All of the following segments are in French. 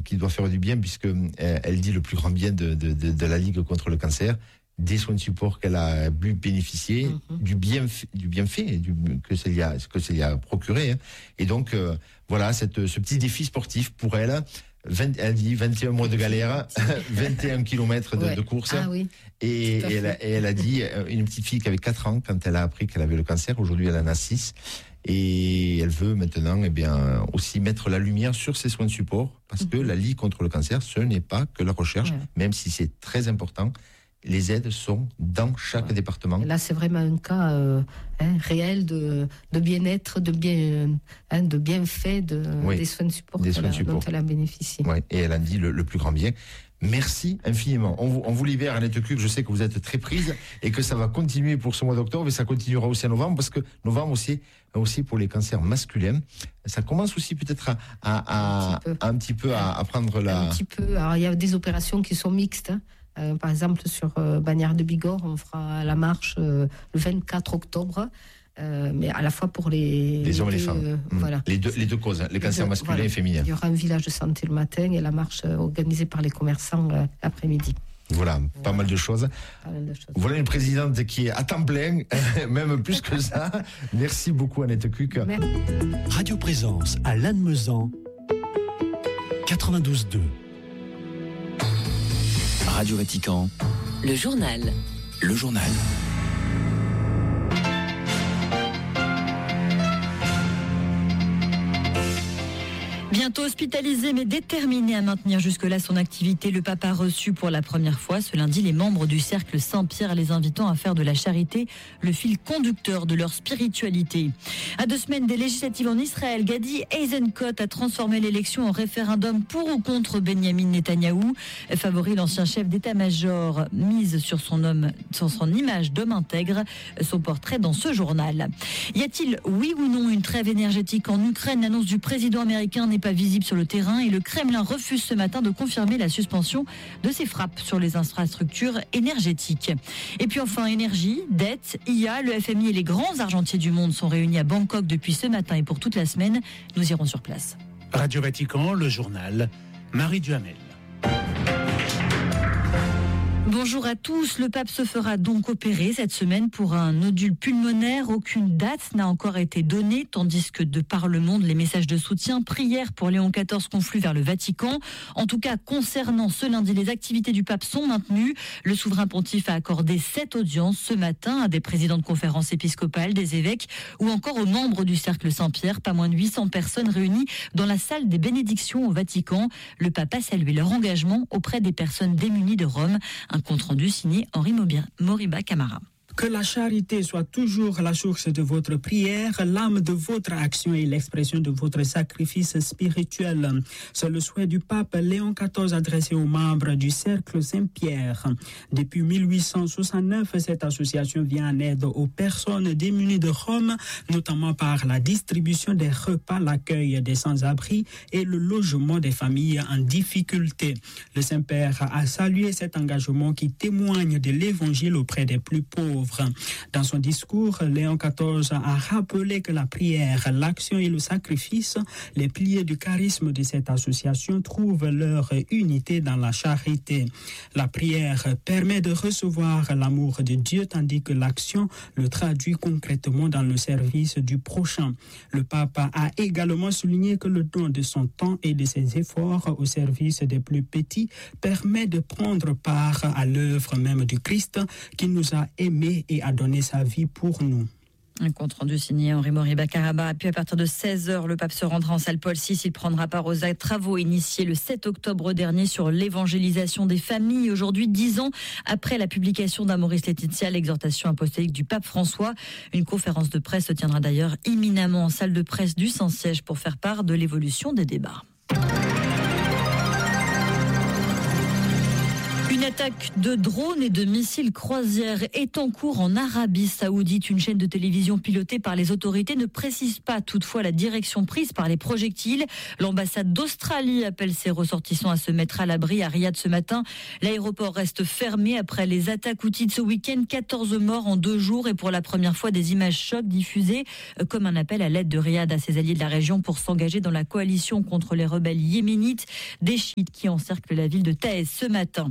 qui doit faire du bien, puisque elle dit le plus grand bien de la Ligue contre le cancer, des soins de support qu'elle a pu bénéficier, du bienfait que ça lui a procuré. Hein. Et donc, voilà, ce petit défi sportif pour elle. Elle dit 21 mois de galère, 21 kilomètres de course. Ah, oui. Et elle a dit, une petite fille qui avait 4 ans, quand elle a appris qu'elle avait le cancer, aujourd'hui elle en a 6. Et elle veut maintenant aussi mettre la lumière sur ces soins de support, parce que la Ligue contre le cancer, ce n'est pas que la recherche, même si c'est très important. Les aides sont dans chaque département. Et là, c'est vraiment un cas réel de bien-être, de bienfait des soins de support dont elle a bénéficié. Oui, et elle a dit le plus grand bien. Merci infiniment. On vous libère, Annette Cuc. Je sais que vous êtes très prise et que ça va continuer pour ce mois d'octobre, mais ça continuera aussi en novembre, parce que novembre aussi pour les cancers masculins, ça commence aussi peut-être à prendre la... Un petit peu. Alors, il y a des opérations qui sont mixtes. Par exemple, sur Bagnères de Bigorre, on fera la marche le 24 octobre. Mais à la fois pour les hommes et les femmes. Voilà. Les deux causes, les cancers masculins et féminins. Il y aura un village de santé le matin et la marche organisée par les commerçants l'après-midi. Voilà, pas mal de choses. Voilà une présidente qui est à temps plein, même plus que ça. Merci beaucoup, Annette Cuc. Radio Présence à Lannemezan, 92.2. Radio Vatican. Le journal. Le journal. Bientôt hospitalisé mais déterminé à maintenir jusque-là son activité, le pape a reçu pour la première fois ce lundi les membres du cercle Saint-Pierre, les invitant à faire de la charité le fil conducteur de leur spiritualité. À 2 semaines des législatives en Israël, Gadi Eisenkot a transformé l'élection en référendum pour ou contre Benjamin Netanyahou. Favori, l'ancien chef d'état-major mise sur son image d'homme intègre, son portrait dans ce journal. Y a-t-il, oui ou non, une trêve énergétique en Ukraine? L'annonce du président américain n'est pas visible sur le terrain et le Kremlin refuse ce matin de confirmer la suspension de ses frappes sur les infrastructures énergétiques. Et puis enfin, énergie, dette, IA, le FMI et les grands argentiers du monde sont réunis à Bangkok depuis ce matin et pour toute la semaine. Nous irons sur place. Radio Vatican, le journal, Marie Duhamel. Bonjour à tous. Le pape se fera donc opérer cette semaine pour un nodule pulmonaire. Aucune date n'a encore été donnée, tandis que de par le monde, les messages de soutien, prières pour Léon XIV confluent vers le Vatican. En tout cas, concernant ce lundi, les activités du pape sont maintenues. Le souverain pontife a accordé 7 audiences ce matin à des présidents de conférences épiscopales, des évêques ou encore aux membres du cercle Saint-Pierre. Pas moins de 800 personnes réunies dans la salle des bénédictions au Vatican. Le pape a salué leur engagement auprès des personnes démunies de Rome. Un compte rendu signé Henri Moriba Camara. Que la charité soit toujours la source de votre prière, l'âme de votre action et l'expression de votre sacrifice spirituel. C'est le souhait du pape Léon XIV adressé aux membres du Cercle Saint-Pierre. Depuis 1869, cette association vient en aide aux personnes démunies de Rome, notamment par la distribution des repas, l'accueil des sans-abri et le logement des familles en difficulté. Le Saint-Père a salué cet engagement qui témoigne de l'Évangile auprès des plus pauvres. Dans son discours, Léon XIV a rappelé que la prière, l'action et le sacrifice, les piliers du charisme de cette association, trouvent leur unité dans la charité. La prière permet de recevoir l'amour de Dieu, tandis que l'action le traduit concrètement dans le service du prochain. Le pape a également souligné que le don de son temps et de ses efforts au service des plus petits permet de prendre part à l'œuvre même du Christ qui nous a aimés et a donné sa vie pour nous. Un compte rendu signé Henri Moriba Caraba. Puis à partir de 16h, le pape se rendra en salle Paul VI. Il prendra part aux travaux initiés le 7 octobre dernier sur l'évangélisation des familles. Aujourd'hui, 10 ans après la publication d'Amoris Laetitia, l'exhortation apostolique du pape François. Une conférence de presse se tiendra d'ailleurs imminemment en salle de presse du Saint-Siège pour faire part de l'évolution des débats. Une attaque de drones et de missiles croisières est en cours en Arabie Saoudite. Une chaîne de télévision pilotée par les autorités ne précise pas toutefois la direction prise par les projectiles. L'ambassade d'Australie appelle ses ressortissants à se mettre à l'abri à Riyad ce matin. L'aéroport reste fermé après les attaques houthies de ce week-end. 14 morts en 2 jours et pour la première fois des images chocs diffusées comme un appel à l'aide de Riyad à ses alliés de la région pour s'engager dans la coalition contre les rebelles yéménites, des chiites qui encerclent la ville de Taïs ce matin.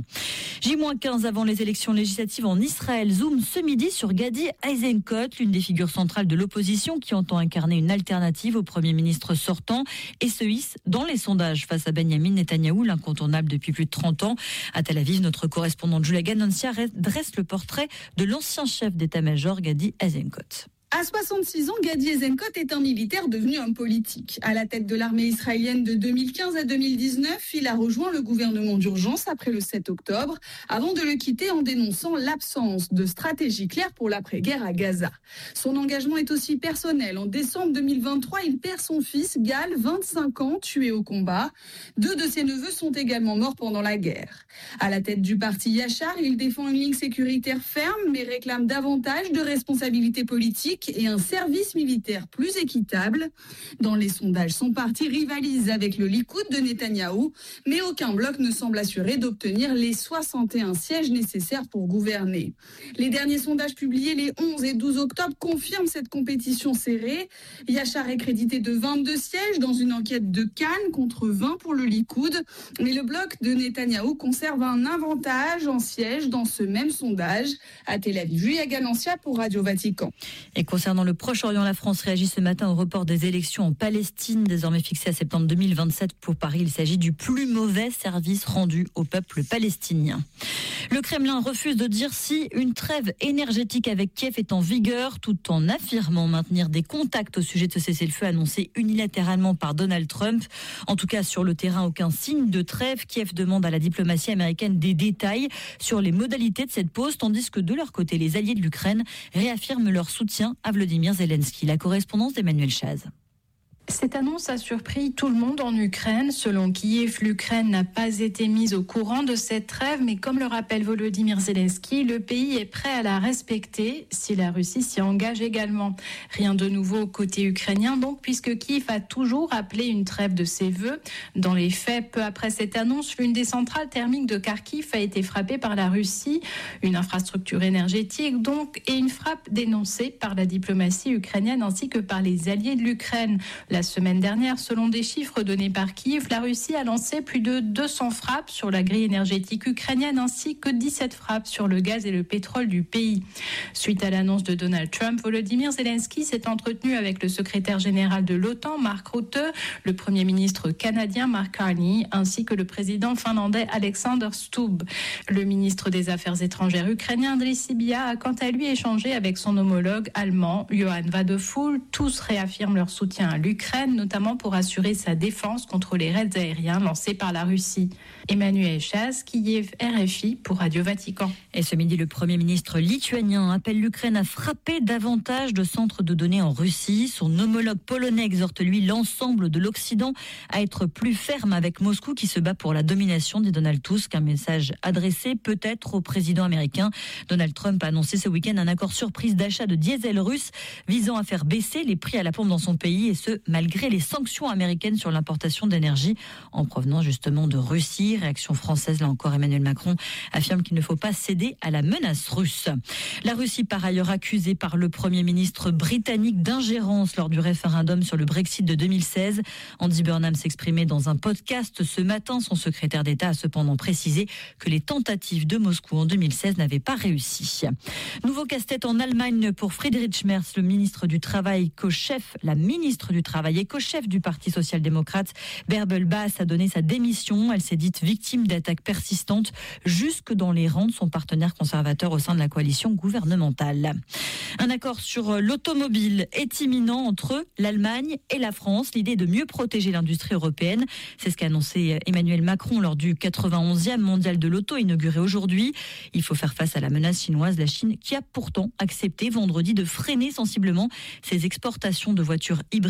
J-15 avant les élections législatives en Israël. Zoom ce midi sur Gadi Eisenkot, l'une des figures centrales de l'opposition qui entend incarner une alternative au Premier ministre sortant et se hisse dans les sondages face à Benjamin Netanyahou, l'incontournable depuis plus de 30 ans. À Tel Aviv, notre correspondante Julia Ganancia dresse le portrait de l'ancien chef d'état-major Gadi Eisenkot. À 66 ans, Gadi Eisenkot est un militaire devenu homme politique. À la tête de l'armée israélienne de 2015 à 2019, il a rejoint le gouvernement d'urgence après le 7 octobre, avant de le quitter en dénonçant l'absence de stratégie claire pour l'après-guerre à Gaza. Son engagement est aussi personnel. En décembre 2023, il perd son fils, Gal, 25 ans, tué au combat. 2 de ses neveux sont également morts pendant la guerre. À la tête du parti Yachar, il défend une ligne sécuritaire ferme, mais réclame davantage de responsabilités politiques et un service militaire plus équitable. Dans les sondages, son parti rivalise avec le Likoud de Netanyahou, mais aucun bloc ne semble assuré d'obtenir les 61 sièges nécessaires pour gouverner. Les derniers sondages publiés les 11 et 12 octobre confirment cette compétition serrée. Yachar est crédité de 22 sièges dans une enquête de Cannes contre 20 pour le Likoud, mais le bloc de Netanyahou conserve un avantage en sièges dans ce même sondage. À Tel Aviv, Julia Ganancia pour Radio Vatican. Et concernant le Proche-Orient, la France réagit ce matin au report des élections en Palestine, désormais fixé à septembre 2027. Pour Paris, il s'agit du plus mauvais service rendu au peuple palestinien. Le Kremlin refuse de dire si une trêve énergétique avec Kiev est en vigueur, tout en affirmant maintenir des contacts au sujet de ce cessez-le-feu annoncé unilatéralement par Donald Trump. En tout cas, sur le terrain, aucun signe de trêve. Kiev demande à la diplomatie américaine des détails sur les modalités de cette pause, tandis que de leur côté, les alliés de l'Ukraine réaffirment leur soutien à Volodymyr Zelensky. La correspondance d'Emmanuel Chaz. Cette annonce a surpris tout le monde en Ukraine. Selon Kiev, l'Ukraine n'a pas été mise au courant de cette trêve, mais comme le rappelle Volodymyr Zelensky, le pays est prêt à la respecter si la Russie s'y engage également. Rien de nouveau côté ukrainien donc, puisque Kiev a toujours appelé une trêve de ses voeux. Dans les faits, peu après cette annonce, l'une des centrales thermiques de Kharkiv a été frappée par la Russie, une infrastructure énergétique donc, et une frappe dénoncée par la diplomatie ukrainienne ainsi que par les alliés de l'Ukraine. La semaine dernière, selon des chiffres donnés par Kiev, la Russie a lancé plus de 200 frappes sur la grille énergétique ukrainienne ainsi que 17 frappes sur le gaz et le pétrole du pays. Suite à l'annonce de Donald Trump, Volodymyr Zelensky s'est entretenu avec le secrétaire général de l'OTAN, Mark Rutte, le premier ministre canadien, Mark Carney, ainsi que le président finlandais Alexander Stubb. Le ministre des Affaires étrangères ukrainien, Andriy Sybiha, a quant à lui échangé avec son homologue allemand, Johann Wadephul. Tous réaffirment leur soutien à l'Ukraine, notamment pour assurer sa défense contre les raids aériens lancés par la Russie. Emmanuel Chaz, Kiev, RFI pour Radio Vatican. Et ce midi, le Premier ministre lituanien appelle l'Ukraine à frapper davantage de centres de données en Russie. Son homologue polonais exhorte lui l'ensemble de l'Occident à être plus ferme avec Moscou qui se bat pour la domination, dit Donald Tusk. Un message adressé peut-être au président américain. Donald Trump a annoncé ce week-end un accord surprise d'achat de diesel russe visant à faire baisser les prix à la pompe dans son pays et ce, malgré les sanctions américaines sur l'importation d'énergie en provenance justement de Russie. Réaction française, là encore, Emmanuel Macron affirme qu'il ne faut pas céder à la menace russe. La Russie, par ailleurs, accusée par le Premier ministre britannique d'ingérence lors du référendum sur le Brexit de 2016. Andy Burnham s'exprimait dans un podcast ce matin. Son secrétaire d'État a cependant précisé que les tentatives de Moscou en 2016 n'avaient pas réussi. Nouveau casse-tête en Allemagne pour Friedrich Merz, le ministre du Travail, la ministre du Travail et co-chef du Parti social-démocrate. Bärbel Baas a donné sa démission. Elle s'est dite victime d'attaques persistantes jusque dans les rangs de son partenaire conservateur au sein de la coalition gouvernementale. Un accord sur l'automobile est imminent entre l'Allemagne et la France. L'idée est de mieux protéger l'industrie européenne. C'est ce qu'a annoncé Emmanuel Macron lors du 91e mondial de l'auto inauguré aujourd'hui. Il faut faire face à la menace chinoise, la Chine qui a pourtant accepté vendredi de freiner sensiblement ses exportations de voitures hybrides vers l'Union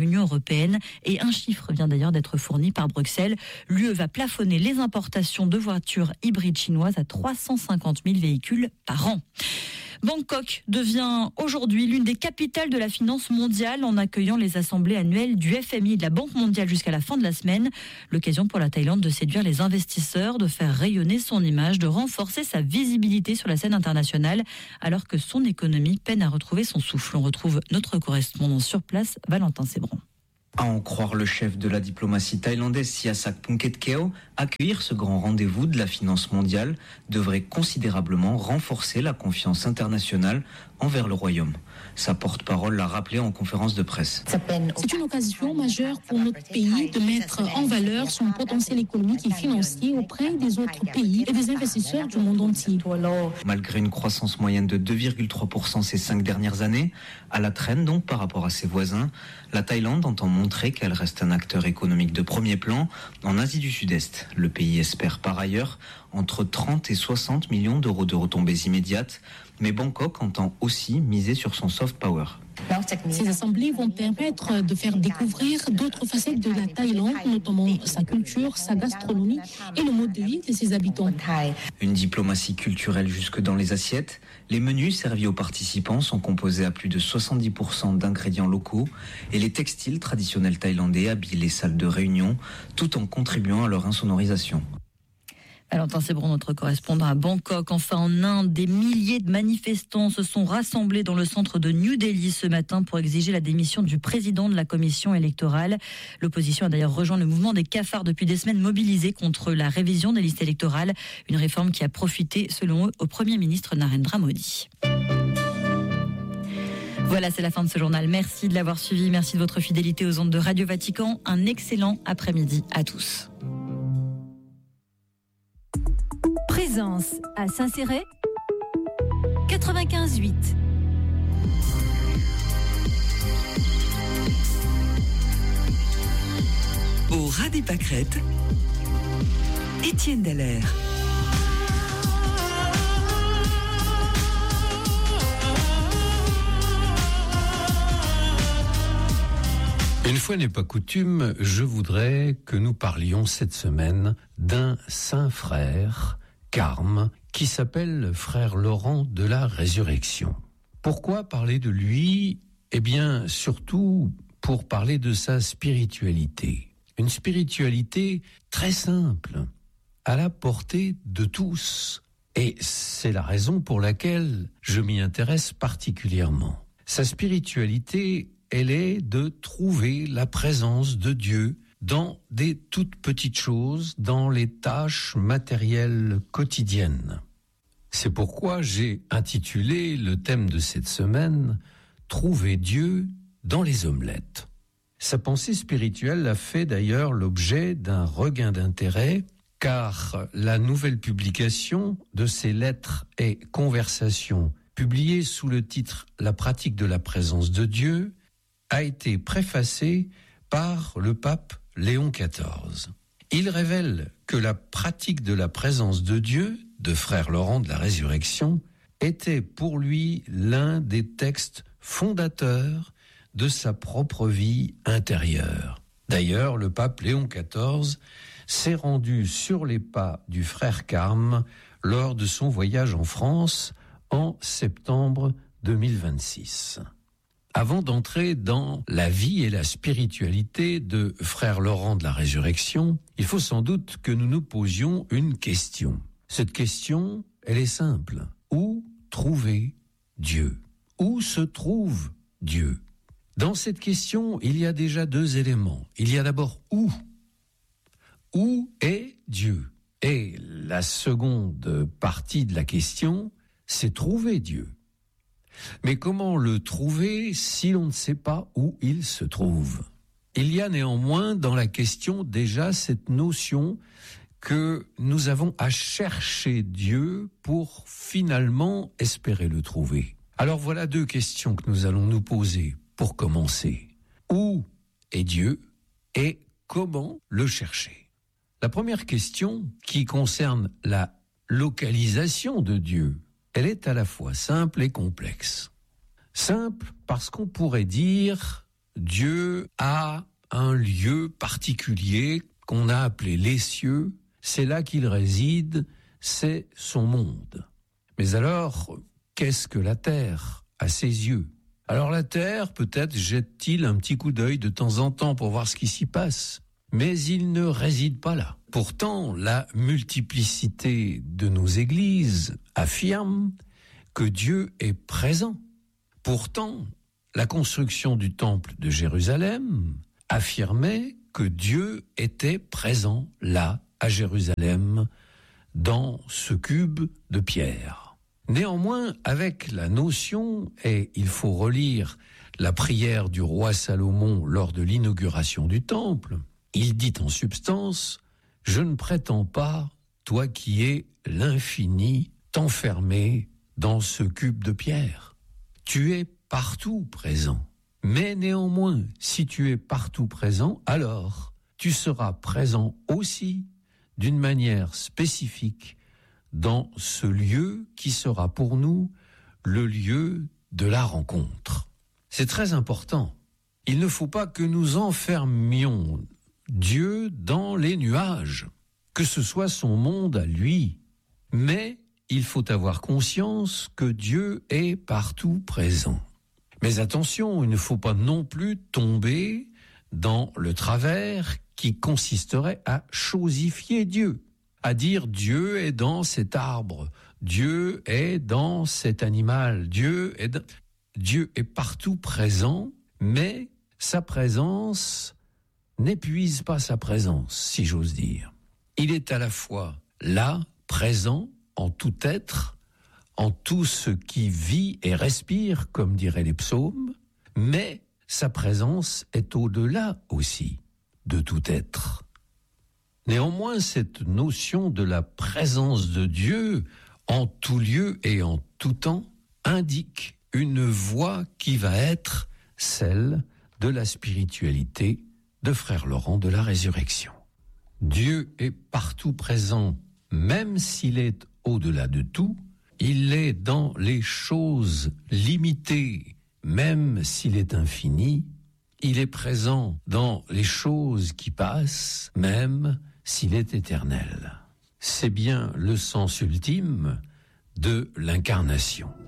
l'Union européenne. Et un chiffre vient d'ailleurs d'être fourni par Bruxelles. L'UE va plafonner les importations de voitures hybrides chinoises à 350 000 véhicules par an. Bangkok devient aujourd'hui l'une des capitales de la finance mondiale en accueillant les assemblées annuelles du FMI et de la Banque mondiale jusqu'à la fin de la semaine. L'occasion pour la Thaïlande de séduire les investisseurs, de faire rayonner son image, de renforcer sa visibilité sur la scène internationale alors que son économie peine à retrouver son souffle. On retrouve notre correspondant sur place, Valentin Sébran. À en croire le chef de la diplomatie thaïlandaise Sihasak Phuket-Keo, accueillir ce grand rendez-vous de la finance mondiale devrait considérablement renforcer la confiance internationale envers le royaume. Sa porte-parole l'a rappelé en conférence de presse. C'est une occasion majeure pour notre pays de mettre en valeur son potentiel économique et financier auprès des autres pays et des investisseurs du monde entier. Malgré une croissance moyenne de 2,3% ces 5 dernières années, à la traîne donc par rapport à ses voisins, la Thaïlande entend montrer qu'elle reste un acteur économique de premier plan en Asie du Sud-Est. Le pays espère par ailleurs entre 30 et 60 millions d'euros de retombées immédiates, mais Bangkok entend aussi miser sur son soft power. Ces assemblées vont permettre de faire découvrir d'autres facettes de la Thaïlande, notamment sa culture, sa gastronomie et le mode de vie de ses habitants. Une diplomatie culturelle jusque dans les assiettes. Les menus servis aux participants sont composés à plus de 70% d'ingrédients locaux et les textiles traditionnels thaïlandais habillent les salles de réunion tout en contribuant à leur insonorisation. Valentin Sébron, notre correspondant à Bangkok. Enfin, en Inde, des milliers de manifestants se sont rassemblés dans le centre de New Delhi ce matin pour exiger la démission du président de la commission électorale. L'opposition a d'ailleurs rejoint le mouvement des cafards depuis des semaines mobilisés contre la révision des listes électorales. Une réforme qui a profité, selon eux, au Premier ministre Narendra Modi. Voilà, c'est la fin de ce journal. Merci de l'avoir suivi. Merci de votre fidélité aux ondes de Radio Vatican. Un excellent après-midi à tous. Présence à Saint-Céré 95.8. Au ras des pâquerettes, Étienne Dallaire. Une fois n'est pas coutume, je voudrais que nous parlions cette semaine d'un saint frère, Carme, qui s'appelle frère Laurent de la Résurrection. Pourquoi parler de lui ? Eh bien, surtout pour parler de sa spiritualité. Une spiritualité très simple, à la portée de tous. Et c'est la raison pour laquelle je m'y intéresse particulièrement. Sa spiritualité, elle est de trouver la présence de Dieu dans des toutes petites choses, dans les tâches matérielles quotidiennes. C'est pourquoi j'ai intitulé le thème de cette semaine « Trouver Dieu dans les omelettes ». Sa pensée spirituelle a fait d'ailleurs l'objet d'un regain d'intérêt, car la nouvelle publication de ses lettres et conversations, publiée sous le titre « La pratique de la présence de Dieu », a été préfacée par le pape Léon XIV. Il révèle que la pratique de la présence de Dieu, de frère Laurent de la Résurrection, était pour lui l'un des textes fondateurs de sa propre vie intérieure. D'ailleurs, le pape Léon XIV s'est rendu sur les pas du frère Carme lors de son voyage en France en septembre 2026. Avant d'entrer dans la vie et la spiritualité de frère Laurent de la Résurrection, il faut sans doute que nous nous posions une question. Cette question, elle est simple. Où trouver Dieu ? Où se trouve Dieu ? Dans cette question, il y a déjà deux éléments. Il y a d'abord où ? Où est Dieu ? Et la seconde partie de la question, c'est trouver Dieu. Mais comment le trouver si l'on ne sait pas où il se trouve ? Il y a néanmoins dans la question déjà cette notion que nous avons à chercher Dieu pour finalement espérer le trouver. Alors voilà deux questions que nous allons nous poser pour commencer. Où est Dieu et comment le chercher ? La première question, qui concerne la localisation de Dieu, elle est à la fois simple et complexe. Simple parce qu'on pourrait dire Dieu a un lieu particulier qu'on a appelé les cieux. C'est là qu'il réside, c'est son monde. Mais alors, qu'est-ce que la terre à ses yeux? Alors la terre, peut-être jette-t-il un petit coup d'œil de temps en temps pour voir ce qui s'y passe. Mais il ne réside pas là. Pourtant, la multiplicité de nos églises affirme que Dieu est présent. Pourtant, la construction du temple de Jérusalem affirmait que Dieu était présent là, à Jérusalem, dans ce cube de pierre. Néanmoins, avec la notion, et il faut relire la prière du roi Salomon lors de l'inauguration du temple, il dit en substance « Je ne prétends pas, toi qui es l'infini, t'enfermer dans ce cube de pierre. Tu es partout présent. Mais néanmoins, si tu es partout présent, alors tu seras présent aussi d'une manière spécifique dans ce lieu qui sera pour nous le lieu de la rencontre. » C'est très important. Il ne faut pas que nous enfermions Dieu dans les nuages, que ce soit son monde à lui. Mais il faut avoir conscience que Dieu est partout présent. Mais attention, il ne faut pas non plus tomber dans le travers qui consisterait à chosifier Dieu, à dire Dieu est dans cet arbre, Dieu est dans cet animal, Dieu est partout présent, mais sa présence n'épuise pas sa présence, si j'ose dire. Il est à la fois là, présent, en tout être, en tout ce qui vit et respire, comme diraient les psaumes, mais sa présence est au-delà aussi de tout être. Néanmoins, cette notion de la présence de Dieu en tout lieu et en tout temps indique une voie qui va être celle de la spiritualité de Frère Laurent de la Résurrection. Dieu est partout présent, même s'il est au-delà de tout. Il est dans les choses limitées, même s'il est infini. Il est présent dans les choses qui passent, même s'il est éternel. C'est bien le sens ultime de l'incarnation.